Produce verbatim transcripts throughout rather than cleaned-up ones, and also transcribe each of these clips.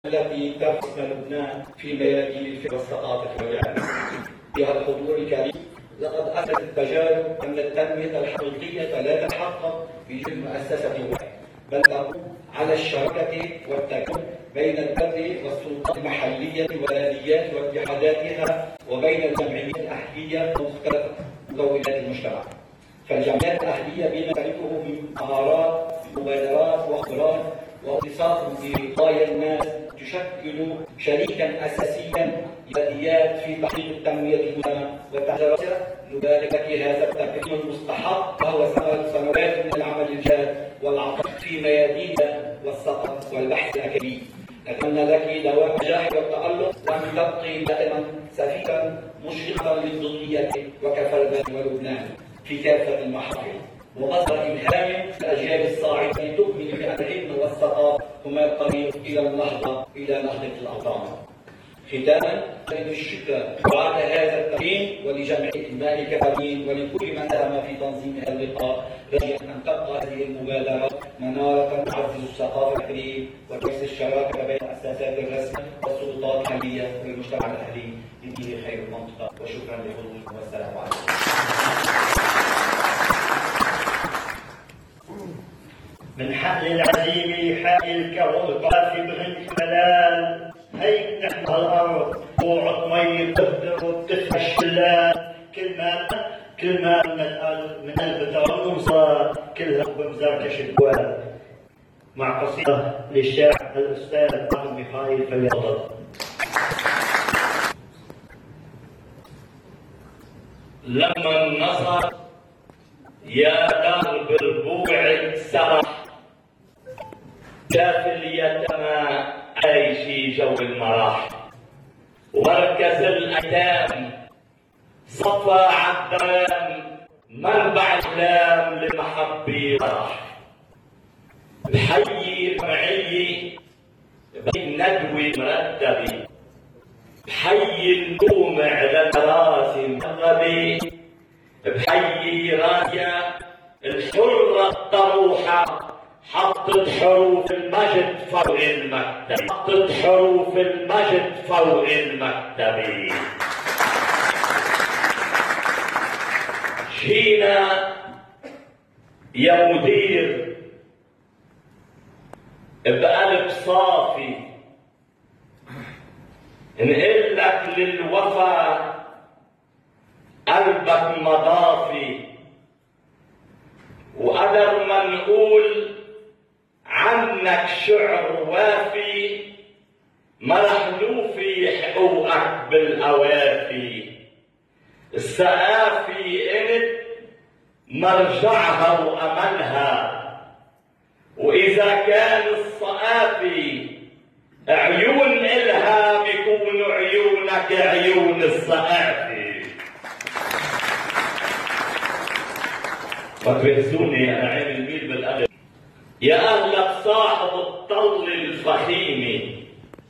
التي ترسم لبنان في ميادين الفكر والثقافة والإعلام. في هذا الحضور الكريم لقد أثبتت التجارب أن التنمية الحقيقية لا تتحقق في جزء مؤسسة واحدة، بل تقوم على الشراكة والتكامل بين الدولة والسلطات المحلية والبلديات واتحاداتها وبين الجمعيات الأهلية ومختلف مكونات المجتمع. فالجمعيات الأهلية بما تملكه من مهارات مبادرات وخبرات واتصال بقضايا الناس تشكل شريكا اساسيا للبلديات في تحقيق التنميه المستدامه والتحديث. نبارك في هذا التكريم المستحق وهو سنوات من العمل الجاد والعطاء في ميادين والثقافه والبحث الاكاديمي. نتمنى لك دوام النجاح والتالق وان تبقي دائما سفيرا مشرقا للضمنيه وكفربان ولبنان في كافه المحافل، ومصدر إلهام الأجيال الصاعدة لتؤمن بأن العلم والثقافة هما الطريق إلى النهضة إلى نهضة الأوطان. ختاما أريد الشكر بعد هذا التقديم ولجمعية المال كفرين ولكل من ساهم في تنظيم هذا اللقاء، راجيا أن تبقى هذه المبادرة منارة تعزز الثقافة الأهلية وتعزز الشراكة بين المؤسسات الرسمية والسلطات المحلية والمجتمع الأهلي لدين خير المنطقة. وشكرا لحضوركم والسلام عليكم. من حقل العزيمة حائل كوالقافي بغني الحلال هيك نحن على الأرض وعط مي تقدر وبتخفش بالله كل ما كل ما من قلب ترمصة كلها بمزركش الجوال. مع قصيدة للشاعر الأستاذ عبد ميخائيل فليتفضل. لما النصر يا درب البوع سرح شاف اليتامى عايشي جو المراح، ومركز الايتام صفى عالدرام منبع الاحلام لمحبي فرح. بحيي معي بالندوي مرتبي، بحيي النومع للراسي مغربي، بحيي راية الحرة الطروحة حطت حروف المجد فوق المكتب، حطت حروف المجد فوق المكتب. جينا يا مدير بقلب صافي نقول لك للوفا قلبك مضافي، وقدر ما نقول عنك شعر وافي ما رح نوفي حقوقك بالأوافي. السقافي انت مرجعها وأملها، وإذا كان الصقافي عيون إلها بيكون عيونك عيون الصقافي. فتركزوني أنا عين الميل بالأدب. يا أهلك صاحب الطل الفخيم،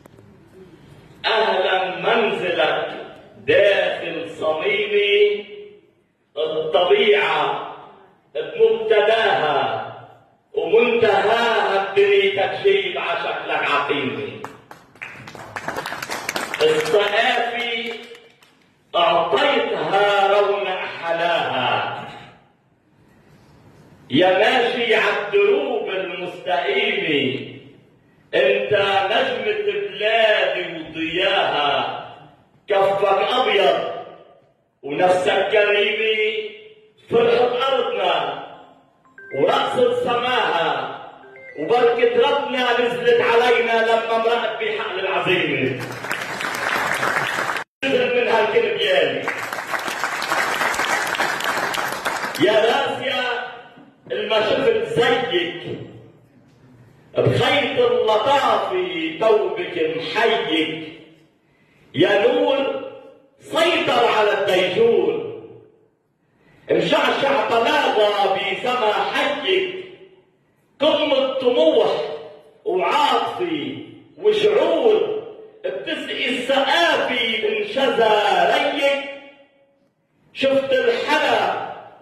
أهلا منزلك داخل صميمي. الطبيعة بمبتداها ومنتهاها بدنيتك شيب عشكلك عقيمي. الصقافي أعطيتها رونق حلاها، يا ماشي عالدروب المستقيمة انت نجمة بلادي وضياها. كفك ابيض ونفسك كريمة، فرحة ارضنا ورقصة سماها، وبركة ربنا نزلت علينا لما مرقت بحقل العزيمة. نزل من هالكنبيان يا راسيا الما شفت زيك بخيط اللطافي توبك محيك. يا نور سيطر على الديجور، مشعشع طلاقة بسما حيك. قمة طموح وعاطفي وشعور بتسقي السقافي من شذا ريك. شفت الحلا